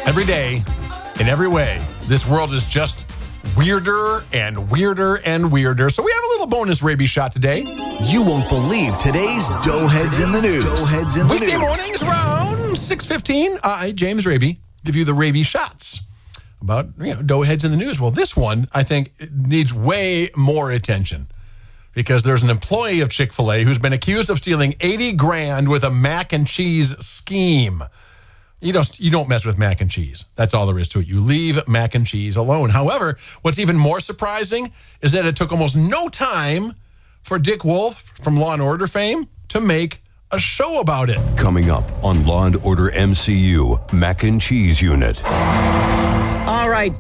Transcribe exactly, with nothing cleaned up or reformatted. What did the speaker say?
Every day, in every way, this world is just weirder and weirder and weirder. So we have a little bonus rabies shot today. You won't believe today's Doughheads in the News. Doughheads in the Weekday News. mornings around six fifteen. I, James Raby, give you the rabies shots about, you know, Doughheads in the News. Well, this one, I think, needs way more attention because there's an employee of Chick-fil-A who's been accused of stealing eighty grand with a mac and cheese scheme. You don't, you don't mess with mac and cheese. That's all there is to it. You leave mac and cheese alone. However, what's even more surprising is that it took almost no time for Dick Wolf from Law and Order fame to make a show about it. Coming up on Law and Order M C U, Mac and Cheese Unit.